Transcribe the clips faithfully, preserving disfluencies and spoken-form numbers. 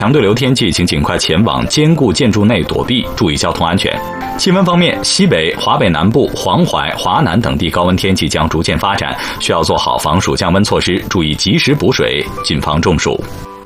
强对流天气，请尽快前往坚固建筑内躲避，注意交通安全。气温方面，西北、华北南部、黄淮、华南等地高温天气将逐渐发展，需要做好防暑降温措施，注意及时补水，谨防中暑。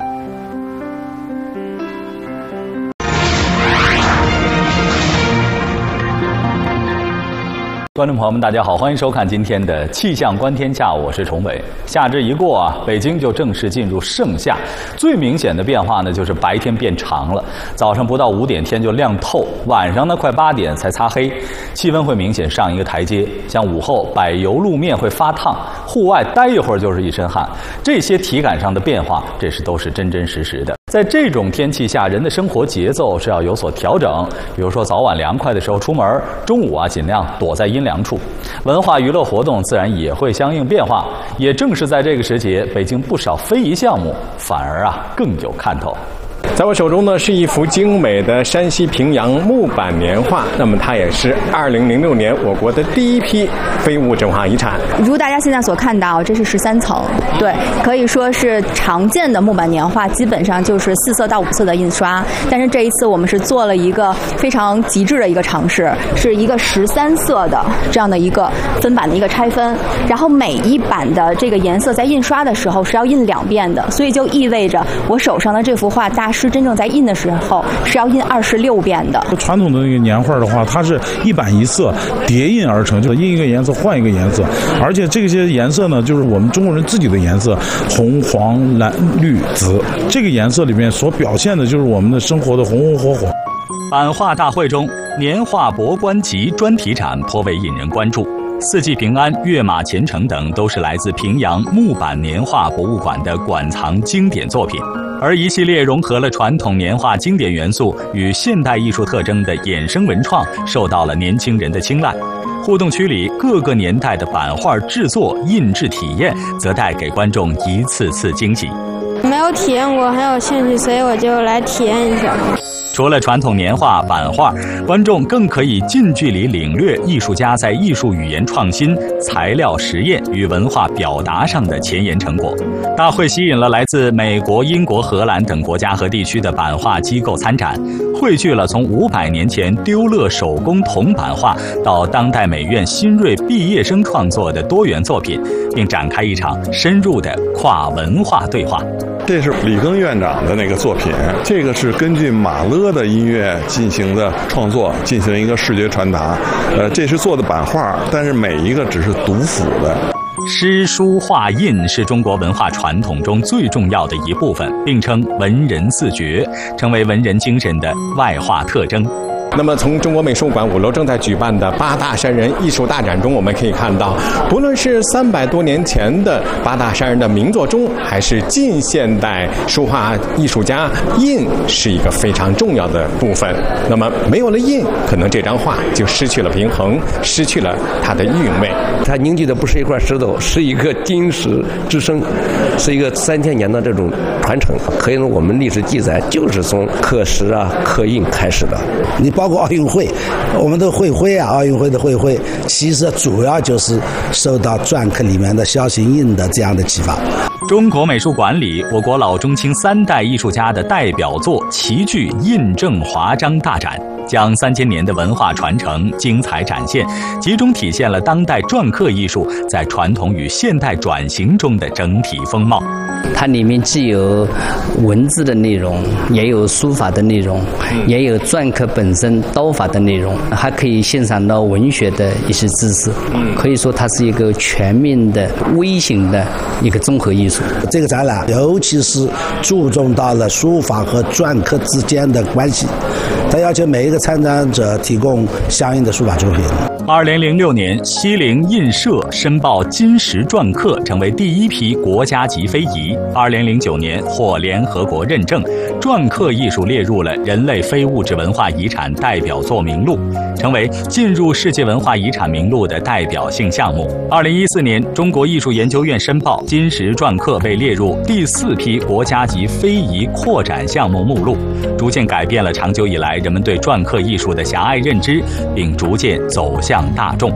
观众朋友们，大家好，欢迎收看今天的气象观天下，我是崇伟。夏至一过啊，北京就正式进入盛夏。最明显的变化呢，就是白天变长了，早上不到五点天就亮透，晚上呢快八点才擦黑，气温会明显上一个台阶。像午后柏油路面会发烫，户外待一会儿就是一身汗，这些体感上的变化，这是都是真真实实的。在这种天气下，人的生活节奏是要有所调整，比如说早晚凉快的时候出门，中午啊尽量躲在阴凉处。文化娱乐活动自然也会相应变化，也正是在这个时节，北京不少非遗项目反而啊更有看头。 在我手中呢是一幅精美的山西平阳木板年画，那么它也是二零零六年我国的第一批非物质文化遗产。 如大家现在所看到，这是十三层，对，可以说是常见的木板年画基本上就是四色到五色的印刷，但是这一次我们是做了一个非常极致的一个尝试，是一个十三色的这样的一个分版的一个拆分，然后每一版的这个颜色在印刷的时候是要印两遍的，所以就意味着我手上的这幅画大师真正在印的时候是要印二十六遍的。 传统的那个年画的话，它是一版一色叠印而成，就是印一个颜色换一个颜色，而且这些颜色呢，就是我们中国人自己的颜色，红、黄、蓝、绿、紫，这个颜色里面所表现的就是我们的生活的红红火火。 版画大会中，年画博观集专题展颇为引人关注。四季平安、跃马前程等都是来自平阳木板年画博物馆的馆藏经典作品，而一系列融合了传统年画经典元素与现代艺术特征的衍生文创受到了年轻人的青睐。互动区里各个年代的版画制作、印制体验，则带给观众一次次惊喜。 没有体验过，很有兴趣，所以我就来体验一下。 除了传统年画、版画，观众更可以近距离领略艺术家在艺术语言创新、材料实验与文化表达上的前沿成果。大会吸引了来自美国、英国、荷兰等国家和地区的版画机构参展，汇聚了从五百年前丢勒手工铜版画到当代美院新锐毕业生创作的多元作品，并展开一场深入的跨文化对话。 这是李庚院长的那个作品，这个是根据马勒的音乐进行的创作，进行一个视觉传达。呃，这是做的版画，但是每一个只是独幅的。 诗书画印是中国文化传统中最重要的一部分，并称文人四绝，成为文人精神的外化特征。 那么从中国美术馆五楼正在举办的八大山人艺术大展中，我们可以看到，不论是三百多年前的八大山人的名作中，还是近现代书画艺术家，印是一个非常重要的部分。那么没有了印，可能这张画就失去了平衡，失去了它的韵味。 它凝聚的不是一块石头，是一个金石之声，是一个三千年的这种传承。可以说我们历史记载就是从刻石啊、刻印开始的。 你包括奥运会，我们的会徽啊，奥运会的会徽，其实主要就是受到篆刻里面的象形印的这样的启发。 中国美术馆里，我国老中青三代艺术家的代表作齐聚印证华章大展，将三千年的文化传承精彩展现，集中体现了当代篆刻艺术在传统与现代转型中的整体风貌。 它里面既有文字的内容，也有书法的内容，也有篆刻本身刀法的内容，还可以欣赏到文学的一些知识。可以说它是一个全面的微型的一个综合艺术。 这个展览尤其是注重到了书法和篆刻之间的关系，它要求每一个参展者提供相应的书法作品。 二零零六年，西泠印社申报金石篆刻成为第一批国家级非遗。二零零九年获联合国认证，篆刻艺术列入了人类非物质文化遗产代表作名录，成为进入世界文化遗产名录的代表性项目。二零一四年，中国艺术研究院申报金石篆刻被列入第四批国家级非遗扩展项目目录，逐渐改变了长久以来人们对篆刻艺术的狭隘认知，并逐渐走向大众。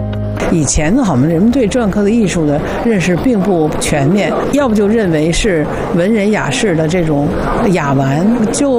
以前呢，我们人们对篆刻的艺术的认识并不全面，要不就认为是文人雅士的这种雅玩，就